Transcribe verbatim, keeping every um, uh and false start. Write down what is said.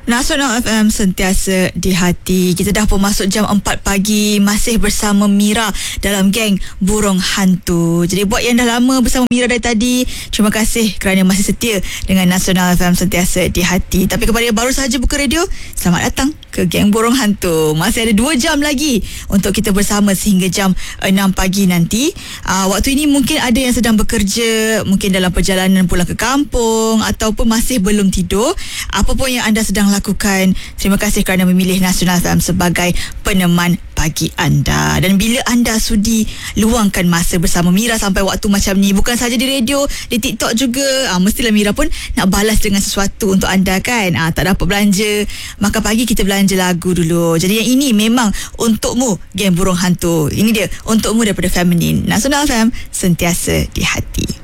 Nasional F M sentiasa di hati. Kita dah pun masuk jam empat pagi, masih bersama Mira dalam geng Burung Hantu. Jadi buat yang dah lama bersama Mira dari tadi, terima kasih kerana masih setia dengan Nasional F M sentiasa di hati. Tapi kepada yang baru sahaja buka radio, selamat datang ke geng Burung Hantu. Masih ada dua jam lagi untuk kita bersama sehingga jam enam pagi nanti. Aa, waktu ini mungkin ada yang sedang bekerja, mungkin dalam perjalanan pulang ke kampung, ataupun masih belum tidur. Apa pun yang anda sedang lakukan, terima kasih kerana memilih Nasional F M sebagai peneman pagi anda. Dan bila anda sudi luangkan masa bersama Mira sampai waktu macam ni, bukan saja di radio, di TikTok juga, aa, mestilah Mira pun nak balas dengan sesuatu untuk anda kan. Aa, tak dapat belanja, maka pagi kita belanja lagu dulu. Jadi yang ini memang untukmu, geng Burung Hantu. Ini dia untukmu daripada Feminin. Nasional F M sentiasa di hati.